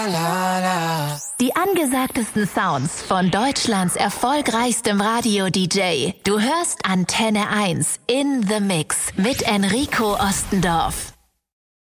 Die angesagtesten Sounds von Deutschlands erfolgreichstem Radio-DJ. Du hörst Antenne 1 in The Mix mit Enrico Ostendorf.